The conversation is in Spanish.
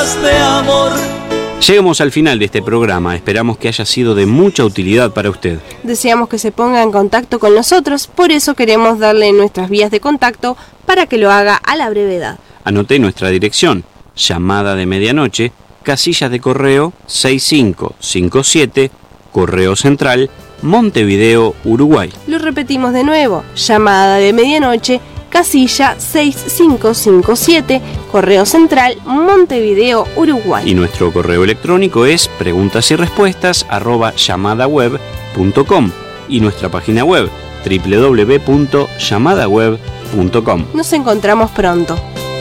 palabras de amor. Llegamos al final de este programa, esperamos que haya sido de mucha utilidad para usted. Deseamos que se ponga en contacto con nosotros, por eso queremos darle nuestras vías de contacto para que lo haga a la brevedad. Anoté nuestra dirección, llamada de medianoche, casilla de correo 6557, Correo Central, Montevideo, Uruguay. Lo repetimos de nuevo, llamada de medianoche, casilla 6557, Correo Central, Montevideo, Uruguay. Y nuestro correo electrónico es preguntasyrespuestas@llamadaweb.com y nuestra página web www.llamadaweb.com. Nos encontramos pronto.